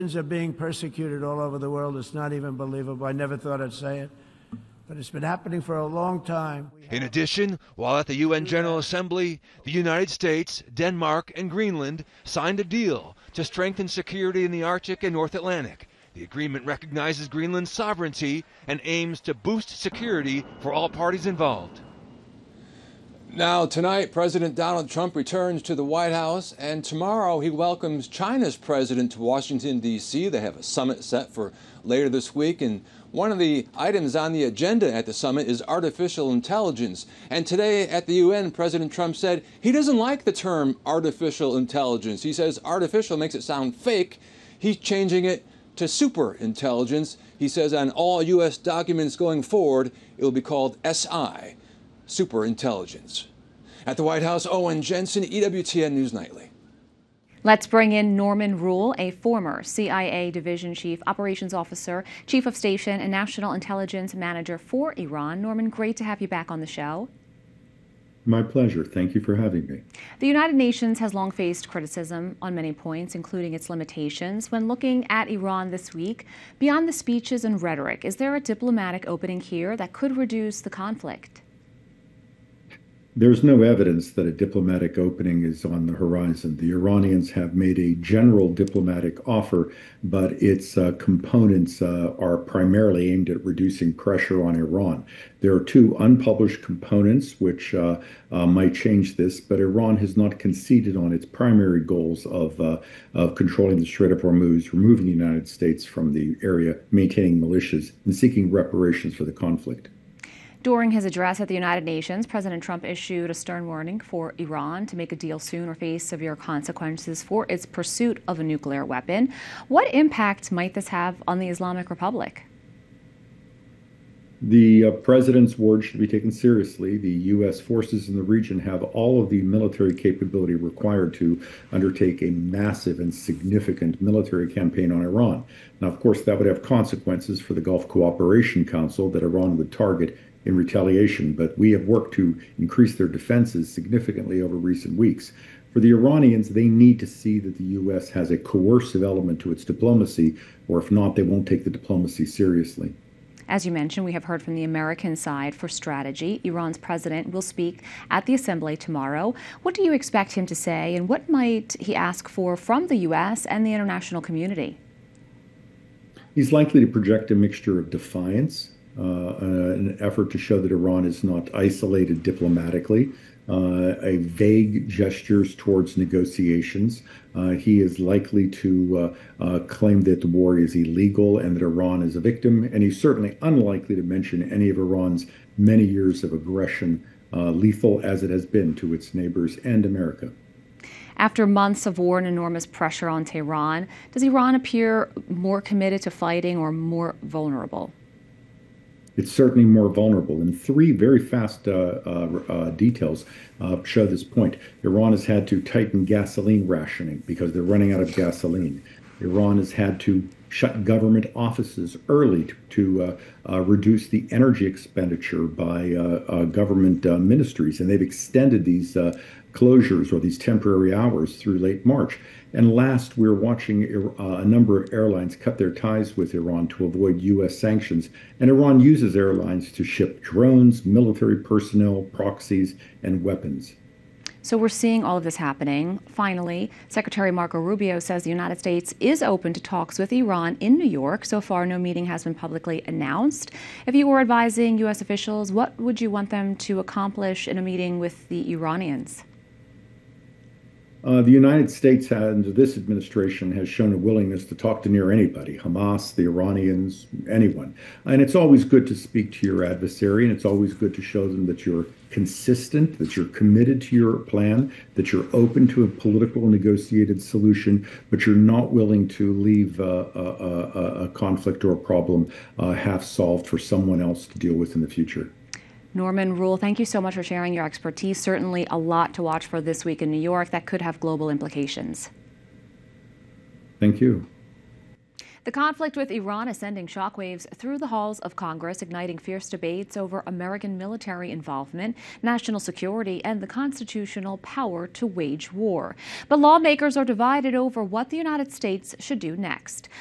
Are being persecuted all over the world. It's not even believable. I never thought I'd say it, but it's been happening for a long time. In addition, while at the UN General Assembly, the United States, Denmark, and Greenland signed a deal to strengthen security in the Arctic and North Atlantic. The agreement recognizes Greenland's sovereignty and aims to boost security for all parties involved. Now, tonight, President Donald Trump returns to the White House, and tomorrow he welcomes China's president to Washington, D.C. They have a summit set for later this week, and one of the items on the agenda at the summit is artificial intelligence. And today at the UN, President Trump said he doesn't like the term artificial intelligence. He says artificial makes it sound fake. He's changing it to super intelligence. He says on all U.S. documents going forward, it will be called SI. Super intelligence. At the White House, Owen Jensen, EWTN News Nightly. Let's bring in Norman Rule, a former CIA Division Chief Operations Officer, Chief of Station, and National Intelligence Manager for Iran. Norman, great to have you back on the show. My pleasure. Thank you for having me. The United Nations has long faced criticism on many points, including its limitations. When looking at Iran this week, beyond the speeches and rhetoric, is there a diplomatic opening here that could reduce the conflict? There's no evidence that a diplomatic opening is on the horizon. The Iranians have made a general diplomatic offer, but its components are primarily aimed at reducing pressure on Iran. There are two unpublished components which might change this, but Iran has not conceded on its primary goals of controlling the Strait of Hormuz, removing the United States from the area, maintaining militias, and seeking reparations for the conflict. During his address at the United Nations, President Trump issued a stern warning for Iran to make a deal soon or face severe consequences for its pursuit of a nuclear weapon. What impact might this have on the Islamic Republic? The president's word should be taken seriously. The U.S. forces in the region have all of the military capability required to undertake a massive and significant military campaign on Iran. Now, of course, that would have consequences for the Gulf Cooperation Council that Iran would target in retaliation, but we have worked to increase their defenses significantly over recent weeks. For the Iranians, they need to see that the U.S. has a coercive element to its diplomacy, or if not, they won't take the diplomacy seriously. As you mentioned, we have heard from the American side for strategy. Iran's president will speak at the Assembly tomorrow. What do you expect him to say, and what might he ask for from the U.S. and the international community? He's likely to project a mixture of defiance, an effort to show that Iran is not isolated diplomatically, a vague gestures towards negotiations. He is likely to claim that the war is illegal and that Iran is a victim, and he's certainly unlikely to mention any of Iran's many years of aggression, lethal as it has been to its neighbors and America. After months of war and enormous pressure on Tehran, does Iran appear more committed to fighting or more vulnerable? It's certainly more vulnerable. And three very fast details show this point. Iran has had to tighten gasoline rationing because they're running out of gasoline. Iran has had to shut government offices early to reduce the energy expenditure by government ministries. And they've extended these closures or these temporary hours through late March. And last, we're watching a number of airlines cut their ties with Iran to avoid U.S. sanctions. And Iran uses airlines to ship drones, military personnel, proxies, and weapons. So we're seeing all of this happening. Finally, Secretary Marco Rubio says the United States is open to talks with Iran in New York. So far, no meeting has been publicly announced. If you were advising U.S. officials, what would you want them to accomplish in a meeting with the Iranians? The United States and this administration has shown a willingness to talk to near anybody, Hamas, the Iranians, anyone. And it's always good to speak to your adversary, and it's always good to show them that you're consistent, that you're committed to your plan, that you're open to a political negotiated solution, but you're not willing to leave a conflict or a problem half solved for someone else to deal with in the future. Norman Rule, thank you so much for sharing your expertise. Certainly a lot to watch for this week in New York that could have global implications. Thank you. The conflict with Iran is sending shockwaves through the halls of Congress, igniting fierce debates over American military involvement, national security, and the constitutional power to wage war. But lawmakers are divided over what the United States should do next.